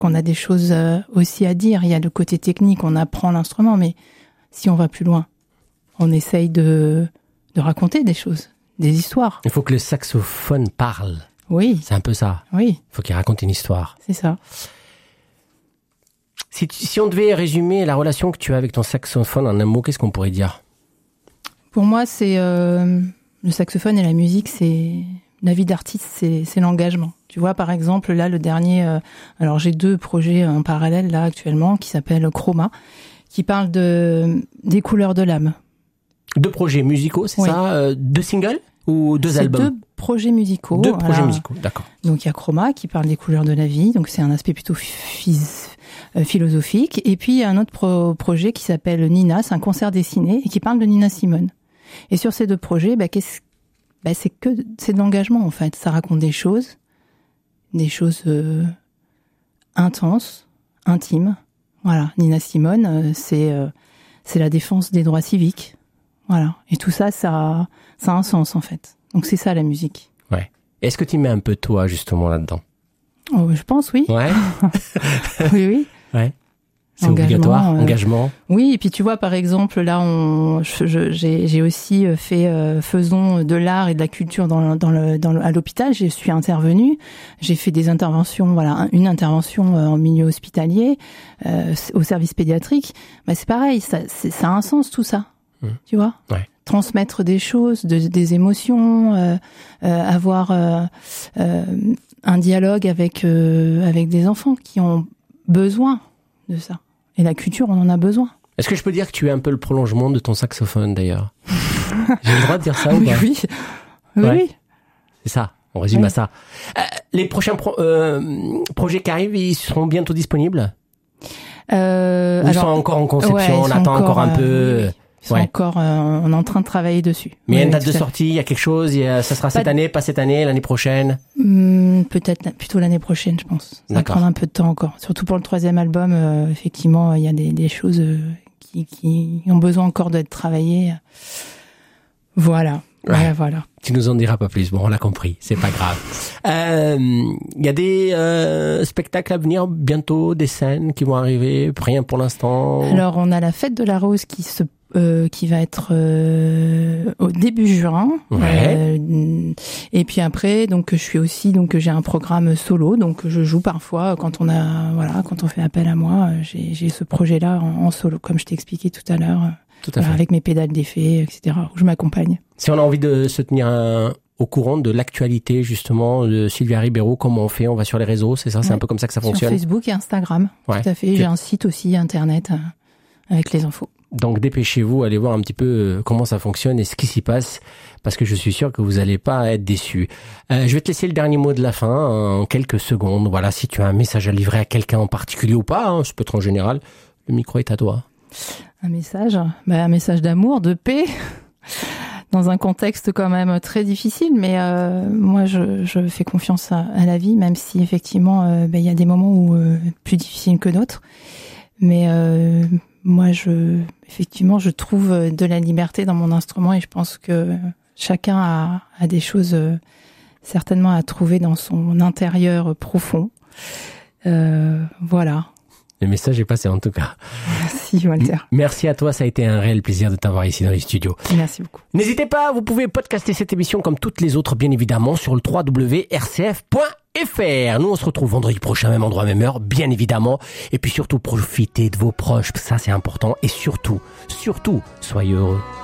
qu'on a des choses aussi à dire. Il y a le côté technique, on apprend l'instrument, mais si on va plus loin, on essaye de raconter des choses, des histoires. Il faut que le saxophone parle. Oui. C'est un peu ça. Oui. Il faut qu'il raconte une histoire. C'est ça. Si on devait résumer la relation que tu as avec ton saxophone en un mot, qu'est-ce qu'on pourrait dire? Pour moi, c'est le saxophone et la musique, c'est la vie d'artiste, c'est l'engagement. Tu vois, par exemple, là, le dernier... alors, j'ai 2 projets en parallèle, là, actuellement, qui s'appellent Chroma, qui parlent des couleurs de l'âme. 2 projets musicaux, c'est ça? 2 singles ou 2 albums? 2 projets musicaux. 2 projets musicaux, d'accord. Donc, il y a Chroma qui parle des couleurs de la vie, donc c'est un aspect plutôt philosophique. Et puis, il y a un autre projet qui s'appelle Nina, c'est un concert dessiné, et qui parle de Nina Simone. Et sur ces 2 projets, c'est de l'engagement, en fait. Ça raconte des choses intenses, intimes. Voilà, Nina Simone, c'est la défense des droits civiques. Voilà, et tout ça, ça a un sens, en fait. Donc c'est ça, la musique. Ouais. Est-ce que tu mets un peu toi, justement, là-dedans? Oh, je pense, oui. Ouais. Oui. Ouais. C'est obligatoire, engagement. Oui, et puis tu vois, par exemple, là, j'ai aussi fait faisons de l'art et de la culture à l'hôpital. Je suis intervenue, j'ai fait des interventions, voilà, une intervention en milieu hospitalier, au service pédiatrique. Bah, c'est pareil, ça a un sens tout ça, tu vois. Ouais. Transmettre des choses, des émotions, avoir un dialogue avec des enfants qui ont besoin de ça. Et la culture, on en a besoin. Est-ce que je peux dire que tu es un peu le prolongement de ton saxophone, d'ailleurs? J'ai le droit de dire ça ou pas? Oui. Ouais. C'est ça, on résume à ça. Les prochains projets qui arrivent, ils seront bientôt disponibles? Ou ils sont encore en conception, on attend encore un peu... Ils sont encore, on est en train de travailler dessus. Mais il y a une date de sortie, il y a quelque chose, ça sera cette année, pas cette année, l'année prochaine? Peut-être plutôt l'année prochaine, je pense. Ça va prendre un peu de temps encore. Surtout pour le 3e album, effectivement, il y a des choses qui ont besoin encore d'être travaillées. Voilà. Ouais. Voilà. Tu nous en diras pas plus. Bon, on l'a compris. C'est pas grave. Il y a des spectacles à venir bientôt, des scènes qui vont arriver. Rien pour l'instant. Alors, on a la fête de la rose qui va être au début juin. Ouais. Et puis après, donc je suis aussi, donc j'ai un programme solo, donc je joue parfois quand on fait appel à moi. J'ai ce projet-là en solo, comme je t'ai expliqué tout à l'heure. Tout à fait. Avec mes pédales d'effet, etc., où je m'accompagne. Si on a envie de se tenir au courant de l'actualité, justement, de Sylvia Ribeiro, comment on fait? On va sur les réseaux, c'est ça? Ouais. C'est un peu comme ça que ça fonctionne? Sur Facebook et Instagram, tout à fait. J'ai un site aussi, internet, avec les infos. Donc dépêchez-vous, allez voir un petit peu comment ça fonctionne et ce qui s'y passe, parce que je suis sûr que vous n'allez pas être déçus. Je vais te laisser le dernier mot de la fin, en quelques secondes. Voilà, si tu as un message à livrer à quelqu'un en particulier ou pas, ça peut être en général, le micro est à toi. Un message d'amour, de paix, dans un contexte quand même très difficile, mais moi je fais confiance à la vie, même si effectivement il y a des moments où plus difficiles que d'autres. Mais moi je trouve de la liberté dans mon instrument, et je pense que chacun a des choses certainement à trouver dans son intérieur profond. Voilà. Le message est passé en tout cas. Merci Walter. Merci à toi, ça a été un réel plaisir de t'avoir ici dans les studios. Merci beaucoup. N'hésitez pas, vous pouvez podcaster cette émission comme toutes les autres, bien évidemment, sur le www.rcf.fr. Nous, on se retrouve vendredi prochain, même endroit, même heure, bien évidemment. Et puis surtout, profitez de vos proches, ça c'est important. Et surtout, soyez heureux.